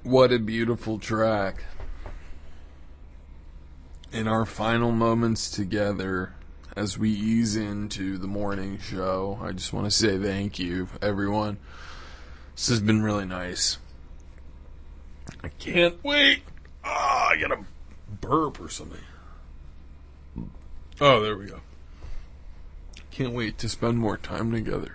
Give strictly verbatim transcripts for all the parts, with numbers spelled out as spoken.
What a beautiful track. In our final moments together, as we ease into the morning show, I just want to say thank you, everyone. This has been really nice. I can't wait. Ah, I gotta burp or something. Oh, there we go. Can't wait to spend more time together.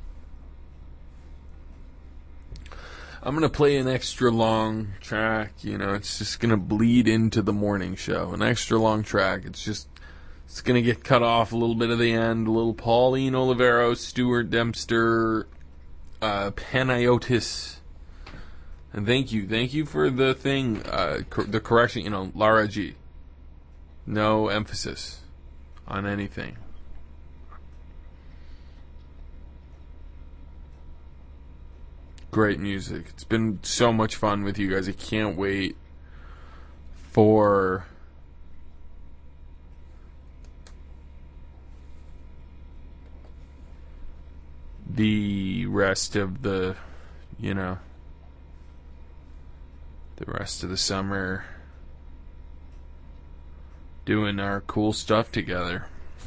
I'm going to play an extra long track, you know, it's just going to bleed into the morning show. An extra long track, it's just, it's going to get cut off a little bit at the end. A little Pauline Oliveros, Stuart Dempster, uh, Panayotis. And thank you, thank you for the thing, uh, cor- the correction, you know, Lara G. No emphasis on anything. Great music. It's been so much fun with you guys. I can't wait for the rest of the, you know, the rest of the summer doing our cool stuff together.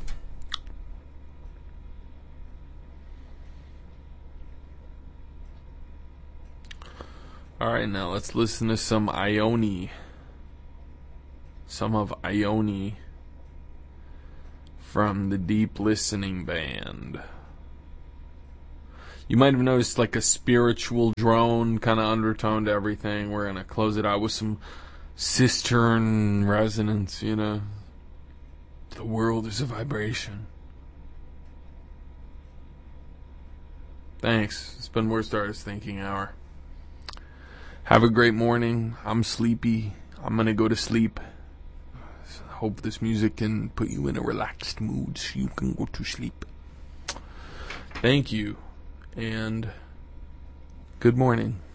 Alright, now let's listen to some Ione. Some of Ione from the Deep Listening Band. You might have noticed like a spiritual drone kind of undertone to everything. We're going to close it out with some cistern resonance, you know. The world is a vibration. Thanks. It's been Worst Artist Thinking Hour. Have a great morning. I'm sleepy. I'm going to go to sleep. Hope this music can put you in a relaxed mood so you can go to sleep. Thank you. And good morning.